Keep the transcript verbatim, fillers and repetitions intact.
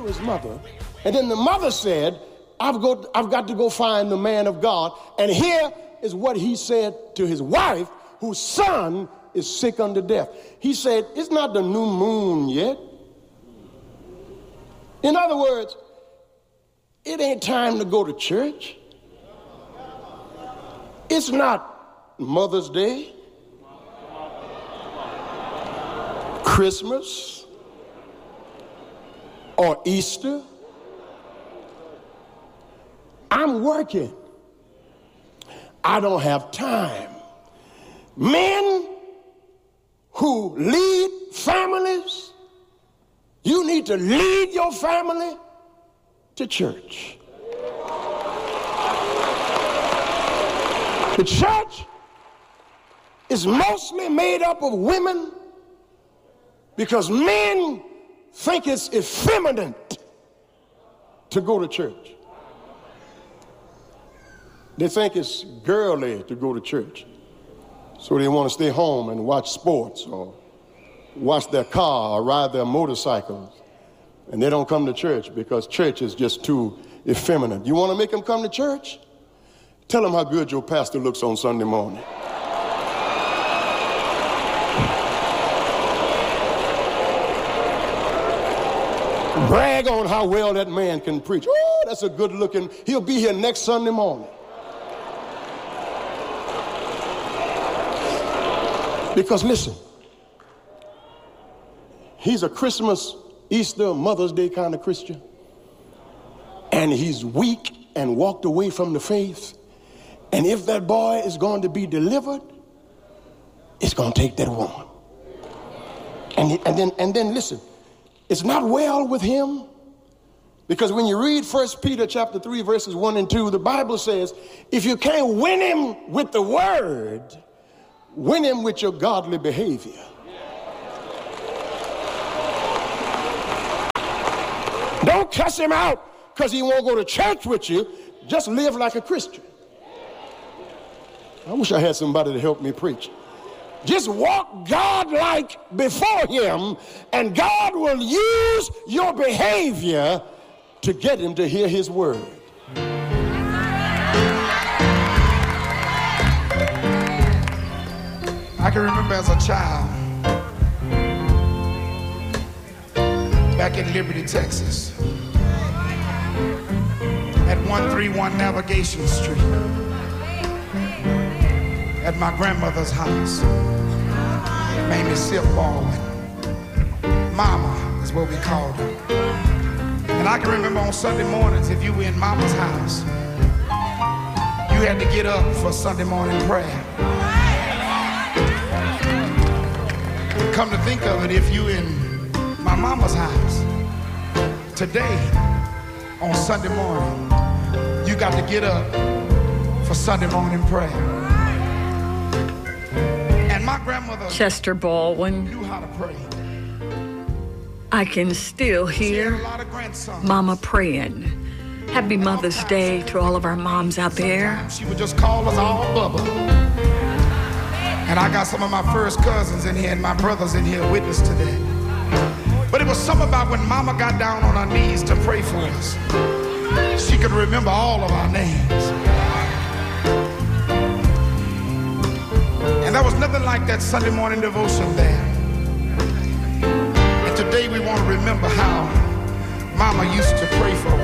his mother. And then the mother said, I've got, I've got to go find the man of God. And here is what he said to his wife, whose son is sick unto death. He said, it's not the new moon yet. In other words, it ain't time to go to church. It's not Mother's Day, Christmas, or Easter. I'm working. I don't have time. Men who lead families, you need to lead your family to church. The church is mostly made up of women because men think it's effeminate to go to church. They think it's girly to go to church. So they want to stay home and watch sports or wash their car or ride their motorcycles. And they don't come to church because church is just too effeminate. You want to make them come to church? Tell them how good your pastor looks on Sunday morning. Brag on how well that man can preach. Oh, that's a good looking, he'll be here next Sunday morning. Because listen, he's a Christmas, Easter, Mother's Day kind of Christian. And he's weak and walked away from the faith. And if that boy is going to be delivered, it's going to take that woman. And, he, and, then, and then listen, it's not well with him. Because when you read First Peter chapter three, verses one and two, the Bible says, if you can't win him with the word, win him with your godly behavior. Don't cuss him out because he won't go to church with you. Just live like a Christian. I wish I had somebody to help me preach. Just walk God-like before him, and God will use your behavior to get him to hear his word. I can remember as a child, back in Liberty, Texas, at one thirty-one Navigation Street, at my grandmother's house. Her name is Sip Baldwin. Mama is what we called her. And I can remember on Sunday mornings, if you were in Mama's house, you had to get up for Sunday morning prayer. Come to think of it, if you in my mama's house today on Sunday morning, you got to get up for Sunday morning prayer. And my grandmother Chester Baldwin knew how to pray. I can still hear Mama praying. Happy Mother's Day to all of our moms out there. She would just call us all Bubba. And I got some of my first cousins in here and my brothers in here witness to that. But it was something about when Mama got down on her knees to pray for us. She could remember all of our names. And there was nothing like that Sunday morning devotion there. And today we want to remember how Mama used to pray for